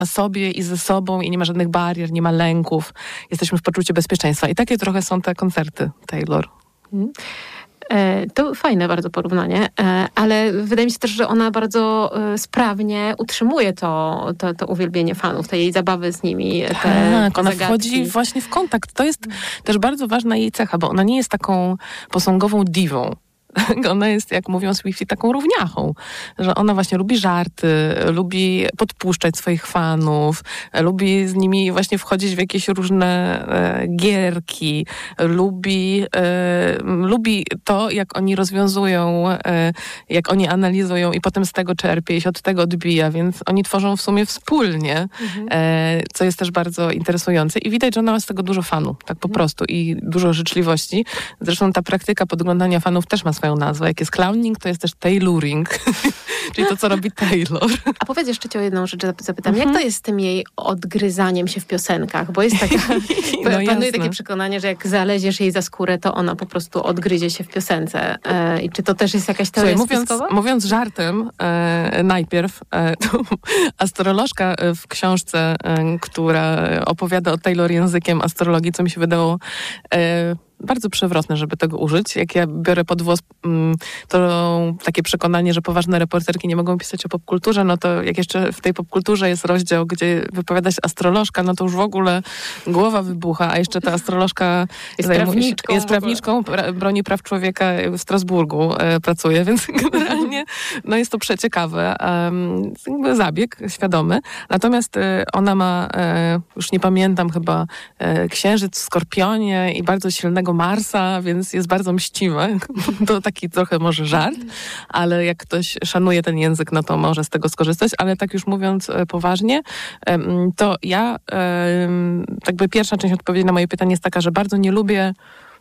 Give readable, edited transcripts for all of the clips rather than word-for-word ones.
sobie i ze sobą i nie ma żadnych barier, nie ma lęków. Jesteśmy w poczuciu bezpieczeństwa. I takie trochę są te koncerty Taylor. To fajne bardzo porównanie, ale wydaje mi się też, że ona bardzo sprawnie utrzymuje to uwielbienie fanów, te jej zabawy z nimi, te ona zagadki. wchodzi właśnie w kontakt. To jest też bardzo ważna jej cecha, bo ona nie jest taką posągową diwą. Ona jest, jak mówią Swiftie, taką równiachą, że ona właśnie lubi żarty, lubi podpuszczać swoich fanów, lubi z nimi właśnie wchodzić w jakieś różne gierki, lubi to, jak oni rozwiązują, jak oni analizują i potem z tego czerpie i się od tego odbija, więc oni tworzą w sumie wspólnie, co jest też bardzo interesujące i widać, że ona ma z tego dużo fanu, tak po prostu i dużo życzliwości. Zresztą ta praktyka podglądania fanów też ma swoją nazwę. Jak jest clowning, to jest też tayloring, czyli to, co robi Taylor. A powiedz jeszcze cię o jedną rzecz, zapytam. Jak to jest z tym jej odgryzaniem się w piosenkach? Bo jest taka, panuje takie przekonanie, że jak zaleziesz jej za skórę, to ona po prostu odgryzie się w piosence. I czy to też jest jakaś teoria spiskowa? Mówiąc żartem, najpierw to astrolożka w książce, która opowiada o Taylor językiem astrologii, co mi się wydało bardzo przewrotne, żeby tego użyć. Jak ja biorę pod włos to takie przekonanie, że poważne reporterki nie mogą pisać o popkulturze, no to jak jeszcze w tej popkulturze jest rozdział, gdzie wypowiada się astrolożka, no to już w ogóle głowa wybucha, a jeszcze ta astrolożka jest prawniczką, broni praw człowieka w Strasburgu pracuje, więc generalnie no jest to przeciekawe. Jakby zabieg świadomy. Natomiast ona ma, już nie pamiętam, chyba księżyc w Skorpionie i bardzo silnego Marsa, więc jest bardzo mściwa. To taki trochę może żart, ale jak ktoś szanuje ten język, no to może z tego skorzystać. Ale tak już mówiąc poważnie, to ja jakby pierwsza część odpowiedzi na moje pytanie jest taka, że bardzo nie lubię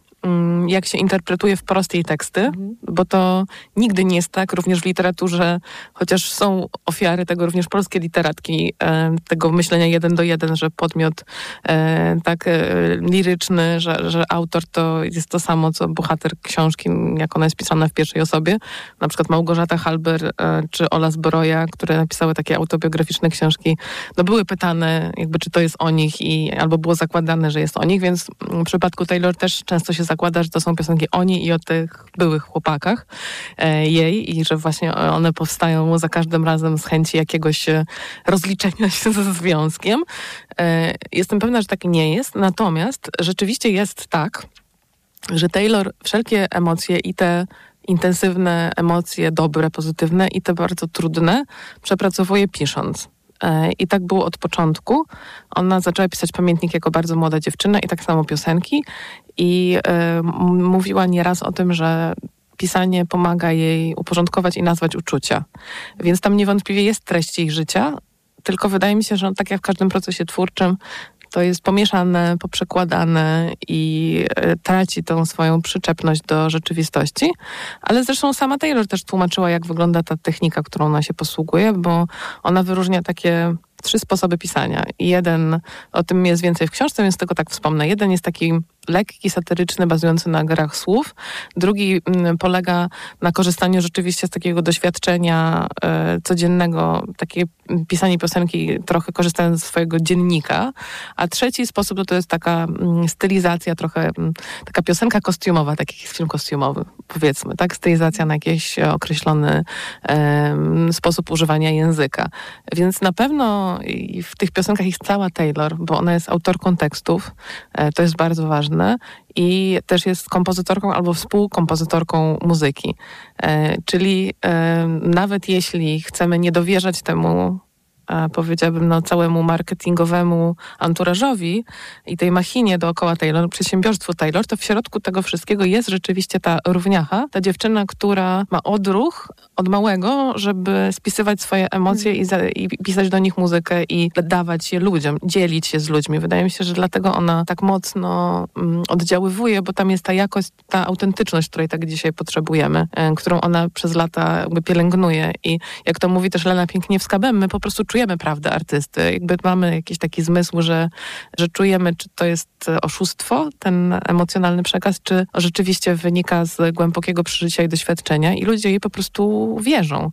jak się interpretuje wprost jej teksty, bo to nigdy nie jest tak, również w literaturze, chociaż są ofiary tego, również polskie literatki, tego myślenia 1 do 1, że podmiot tak liryczny, że autor to jest to samo, co bohater książki, jak ona jest pisana w pierwszej osobie. Na przykład Małgorzata Halber czy Ola Zbroja, które napisały takie autobiograficzne książki, no były pytane, jakby czy to jest o nich albo było zakładane, że jest o nich, więc w przypadku Taylor też często się zakłada, że to są piosenki o niej i o tych byłych chłopakach jej i że właśnie one powstają za każdym razem z chęci jakiegoś rozliczenia się ze związkiem. Jestem pewna, że tak nie jest, natomiast rzeczywiście jest tak, że Taylor wszelkie emocje i te intensywne emocje, dobre, pozytywne i te bardzo trudne przepracowuje pisząc. I tak było od początku. Ona zaczęła pisać Pamiętnik jako bardzo młoda dziewczyna i tak samo piosenki. I mówiła nieraz o tym, że pisanie pomaga jej uporządkować i nazwać uczucia. Więc tam niewątpliwie jest treść jej życia, tylko wydaje mi się, że tak jak w każdym procesie twórczym, to jest pomieszane, poprzekładane i traci tą swoją przyczepność do rzeczywistości. Ale zresztą sama Taylor też tłumaczyła, jak wygląda ta technika, którą ona się posługuje, bo ona wyróżnia takie 3 sposoby pisania. I jeden, o tym jest więcej w książce, więc tylko tak wspomnę. Jeden jest taki lekki, satyryczny, bazujący na grach słów. Drugi polega na korzystaniu rzeczywiście z takiego doświadczenia codziennego, takie pisanie piosenki trochę korzystając ze swojego dziennika. A trzeci sposób to jest taka stylizacja, trochę taka piosenka kostiumowa, taki film kostiumowy, powiedzmy, tak? Stylizacja na jakiś określony sposób używania języka. Więc na pewno i w tych piosenkach jest cała Taylor, bo ona jest autorką tekstów, to jest bardzo ważne i też jest kompozytorką albo współkompozytorką muzyki. Czyli nawet jeśli chcemy nie dowierzać temu, powiedziałabym, całemu marketingowemu anturażowi i tej machinie dookoła Taylor, przedsiębiorstwu Taylor, to w środku tego wszystkiego jest rzeczywiście ta równiacha, ta dziewczyna, która ma odruch od małego, żeby spisywać swoje emocje i pisać do nich muzykę i dawać je ludziom, dzielić się z ludźmi. Wydaje mi się, że dlatego ona tak mocno oddziaływuje, bo tam jest ta jakość, ta autentyczność, której tak dzisiaj potrzebujemy, którą ona przez lata jakby pielęgnuje. I jak to mówi też Lena Piękniewska-Bem, my po prostu czujemy czujemy prawdę artysty. Jakby mamy jakiś taki zmysł, że czujemy, czy to jest oszustwo, ten emocjonalny przekaz, czy rzeczywiście wynika z głębokiego przeżycia i doświadczenia i ludzie jej po prostu wierzą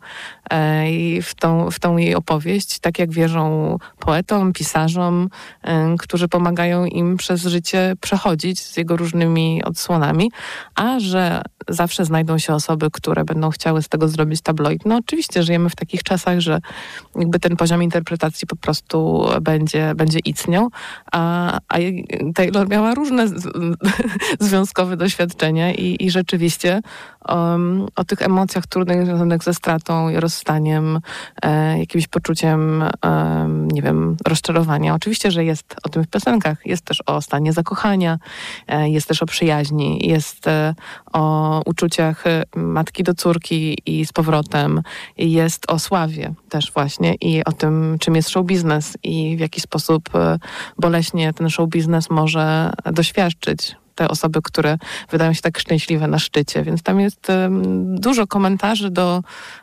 w tą jej opowieść, tak jak wierzą poetom, pisarzom, którzy pomagają im przez życie przechodzić z jego różnymi odsłonami, a że zawsze znajdą się osoby, które będą chciały z tego zrobić tabloid. No oczywiście żyjemy w takich czasach, że jakby ten poziom interpretacji po prostu będzie istniał, a Taylor miała różne związkowe doświadczenia i rzeczywiście o tych emocjach trudnych związanych ze stratą i rozstaniem, jakimś poczuciem, nie wiem, rozczarowania. Oczywiście, że jest o tym w piosenkach. Jest też o stanie zakochania, jest też o przyjaźni, jest o uczuciach matki do córki i z powrotem. Jest o sławie też właśnie i o tym, czym jest show biznes i w jaki sposób boleśnie ten show biznes może doświadczyć te osoby, które wydają się tak szczęśliwe na szczycie. Więc tam jest dużo komentarzy do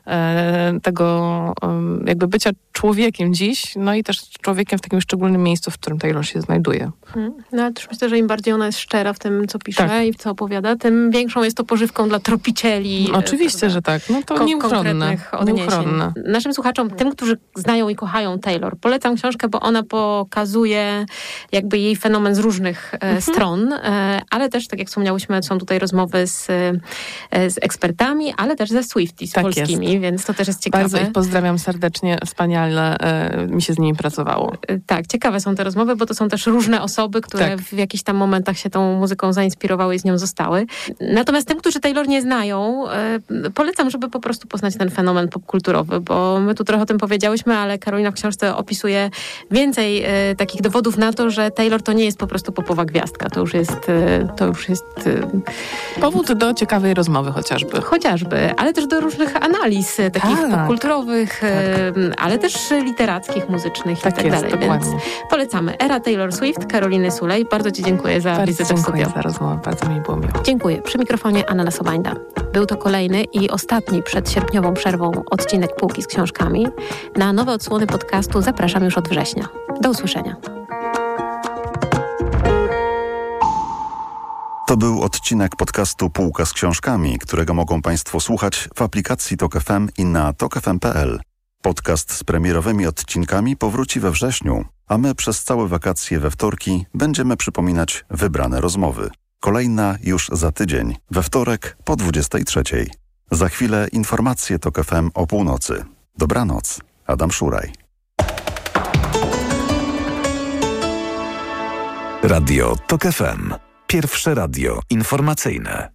tego jakby bycia człowiekiem dziś, no i też człowiekiem w takim szczególnym miejscu, w którym Taylor się znajduje. No ale też myślę, że im bardziej ona jest szczera w tym, co pisze i co opowiada, tym większą jest to pożywką dla tropicieli. Oczywiście, że tak. No to nieuchronne. Naszym słuchaczom, tym, którzy znają i kochają Taylor, polecam książkę, bo ona pokazuje jakby jej fenomen z różnych stron, ale też, tak jak wspomniałyśmy, są tutaj rozmowy z ekspertami, ale też ze Swifties polskimi, jest. Więc to też jest ciekawe. Bardzo ich pozdrawiam serdecznie, wspaniale mi się z nimi pracowało. Tak, ciekawe są te rozmowy, bo to są też różne osoby, które w jakichś tam momentach się tą muzyką zainspirowały i z nią zostały. Natomiast tym, którzy Taylor nie znają, polecam, żeby po prostu poznać ten fenomen popkulturowy, bo my tu trochę o tym powiedziałyśmy, ale Karolina w książce opisuje więcej takich dowodów na to, że Taylor to nie jest po prostu popowa gwiazdka. To już jest powód do ciekawej rozmowy chociażby, ale też do różnych analiz takich popkulturowych, ale też literackich, muzycznych i tak dalej. Dokładnie. Więc polecamy. Era Taylor Swift, Karoliny Sulej. Bardzo ci dziękuję za wizytę w studiu. Dziękuję za rozmowę, bardzo mi było miło. Dziękuję. Przy mikrofonie Anna Sobajda. Był to kolejny i ostatni przed sierpniową przerwą odcinek Półki z książkami. Na nowe odsłony podcastu zapraszam już od września. Do usłyszenia. To był odcinek podcastu Półka z książkami, którego mogą Państwo słuchać w aplikacji Tok FM i na tokfm.pl. Podcast z premierowymi odcinkami powróci we wrześniu, a my przez całe wakacje we wtorki będziemy przypominać wybrane rozmowy. Kolejna już za tydzień, we wtorek po 23:00. Za chwilę informacje Tok FM o północy. Dobranoc. Adam Szuraj. Radio Tok FM. Pierwsze radio informacyjne.